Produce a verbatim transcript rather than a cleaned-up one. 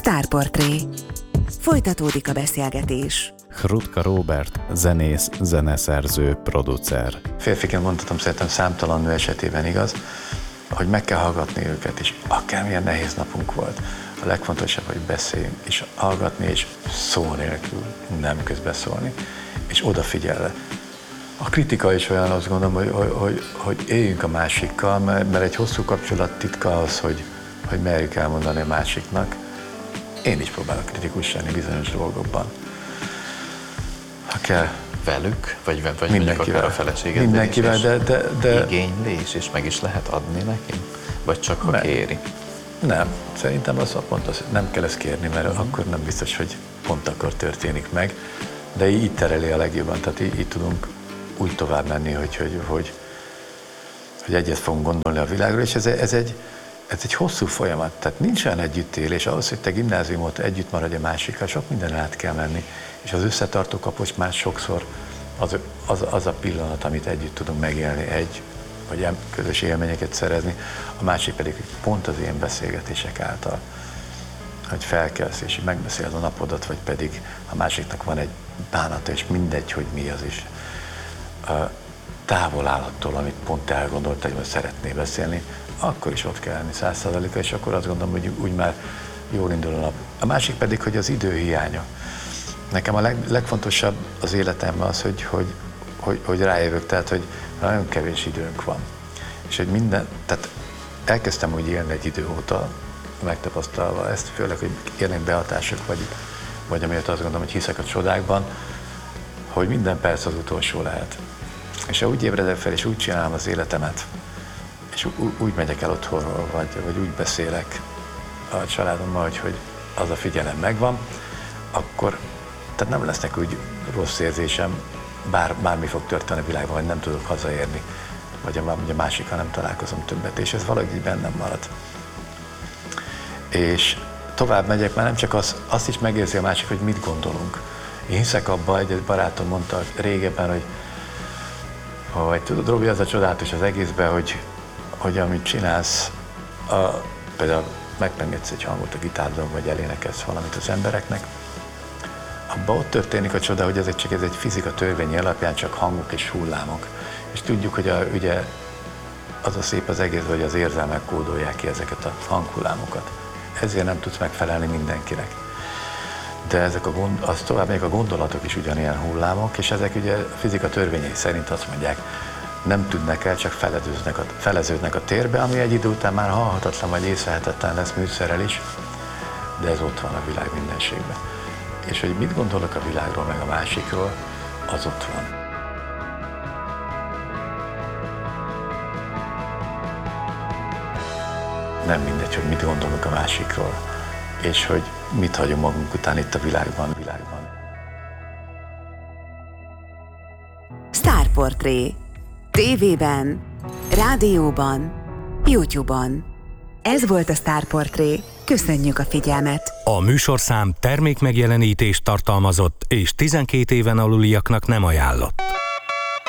Sztárportré. Folytatódik a beszélgetés. Hrutka Róbert, zenész, zeneszerző, producer. Férfiként mondhatom, szerintem számtalan nő esetében igaz, hogy meg kell hallgatni őket is, akármilyen nehéz napunk volt. A legfontosabb, hogy beszéljünk, és hallgatni, és szó nélkül, nem közbeszólni, és odafigyelve. A kritika is olyan, azt gondolom, hogy, hogy, hogy éljünk a másikkal, mert, mert egy hosszú kapcsolat titka az, hogy, hogy merjük elmondani a másiknak. Én is próbálok kritikus lenni bizonyos dolgokban. Ha kell. Velük? Vagy, vagy mondjuk akár a feleséged? Mindenkivel, de, de, de... Igénylés, és meg is lehet adni neki? Vagy csak ha kéri? Nem. Szerintem az a pont az, nem kell ezt kérni, mert uh-huh. akkor nem biztos, hogy pont akkor történik meg. De így tereli a legjobban, tehát így, így tudunk úgy tovább menni, hogy, hogy, hogy, hogy egyet fogunk gondolni a világról, és ez, ez, egy, ez egy hosszú folyamat, tehát nincs olyan együttélés, ahhoz, hogy te gimnáziumot együtt maradj a másikkal, sok minden át kell menni, és az összetartó kapocs már sokszor az, az, az a pillanat, amit együtt tudunk megélni, egy, vagy közös élményeket szerezni, a másik pedig pont az ilyen beszélgetések által, hogy felkelsz és megbeszéled a napodat, vagy pedig a másiknak van egy bánata, és mindegy, hogy mi az is. Távol áll attól, amit pont elgondoltál, hogy szeretnél beszélni, akkor is ott kell lenni száz százaléka, és akkor azt gondolom, hogy úgy már jól indul a nap. A másik pedig, hogy az idő hiánya. Nekem a leg, legfontosabb az életemben az, hogy, hogy, hogy, hogy rájövök, tehát, hogy nagyon kevés időnk van. És hogy minden, tehát elkezdtem úgy élni egy idő óta, megtapasztalva ezt, főleg, hogy élnek behatások, vagy, vagy amiért azt gondolom, hogy hiszek a csodákban, hogy minden perc az utolsó lehet. És ha úgy ébredek fel, és úgy csinálom az életemet, és úgy megyek el otthonról, vagy, vagy úgy beszélek a családommal, hogy, hogy az a figyelem megvan, akkor tehát nem lesznek úgy rossz érzésem, bár, bármi fog történni a világban, hogy nem tudok hazaérni, vagy a, a másikkal nem találkozom többet, és ez valahogy így bennem marad. És tovább megyek, már nem csak az, azt is megérzi a másik, hogy mit gondolunk. Én hiszek abban, egy barátom mondta régebben, hogy, hogy tudod, Robi, az a csodálatos az egészben, hogy, hogy amit csinálsz, a, például megpengetsz egy hangot a gitárdon, vagy elénekelsz valamit az embereknek, abban ott történik a csoda, hogy ez csak ez egy fizika törvényi alapján csak hangok és hullámok. És tudjuk, hogy a, ugye az a szép az egész, hogy az érzelmek kódolják ki ezeket a hanghullámokat. Ezért nem tudsz megfelelni mindenkinek. De ezek a gond, az tovább még a gondolatok is ugyanilyen hullámok, és ezek ugye a fizika törvényei szerint azt mondják, nem tűnnek el, csak feleződnek a, feleződnek a térbe, ami egy idő után már hallhatatlan vagy észrehetetlen lesz műszerrel is, de ez ott van a világ mindenségben. És hogy mit gondolok a világról meg a másikról, az ott van. Nem mindegy, hogy mit gondolok a másikról, és hogy mit hagyunk magunk után itt a világban, világban. Sztárportré. tévében, rádióban, YouTube-on. Ez volt a Sztárportré. Köszönjük a figyelmet! A műsorszám termékmegjelenítést tartalmazott és tizenkét éven aluliaknak nem ajánlott.